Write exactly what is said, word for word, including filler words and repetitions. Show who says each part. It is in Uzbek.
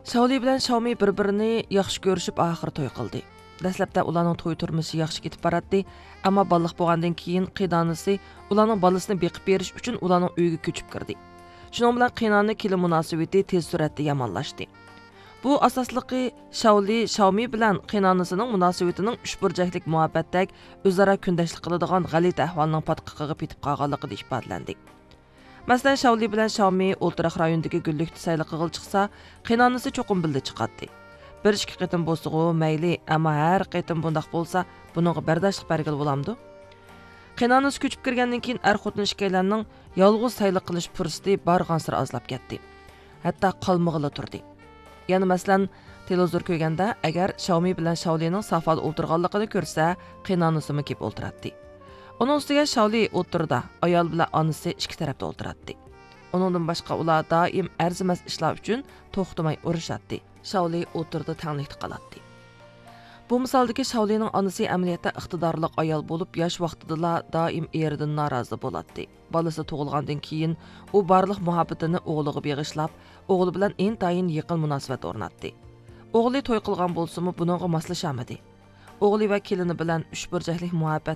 Speaker 1: Shaoli bilan Xiaomi bir-birini yaxshi ko'rishib oxir to'y qildi. Dastlabda ularning to'y turmushi yaxshi ketib boradi, ammo baliq bo'lgandan keyin qiynonisi ularning bolasini beqib berish uchun ularning uyiga ko'chib kirdi. Shuning bilan qiynonni kelin munosabati tez suratda yomonlashdi. Bu asosliqi Shaoli Xiaomi bilan qiynonisining munosabatining uchburchaklik muhabbatdak o'zaro kundashlik qiladigan g'alati ahvolning patqiqiga petib qolganligi ifodalandi. Masalan, Shaoli bilan Xiaomi o'ltiraq rayondagi gullikni sayli qilg'il chiqsa, qiynonisi cho'qim bildi chiqadi. Bir ikki qitim bo'lsa-ku mayli, ammo har qitim bundoq bo'lsa, buningga bardoshlik bergil bo'lamdi. Qiynonisi ko'chib kirgandan keyin er-xotin ikkalanning yolg'iz sayli qilish fursati barg'ansir azlab ketdi. Hatto qolmag'ili turdi. Yana masalan, televizor ko'rganda agar Xiaomi bilan Shaolining safal o'tirganligini ko'rsa, qiynonisi kelib o'tiradi. Onun ustiga Shaoli o'tirda, ayol bilan onasi ikki tarafda o'tiradi. Uningdan boshqa ular doim arzimas ishlar uchun to'xtamay urishadi. Shaoli o'tirda tanglikda qoladi. Bu misaldagi Shaolining onasi amaliyotda iqtidorli ayol bo'lib, yosh vaqtida doim eridan norozi bo'ladi. Bolasi tug'ilgandan keyin u barliq muhabbatini o'g'liga beg'ishlab, o'g'li bilan intayin yaqin munosabat o'rnatdi. O'g'li to'y qilgan bo'lsa-mu, buningga moslashamadi. O'g'li va kelini bilan uch burchaklik muhabbat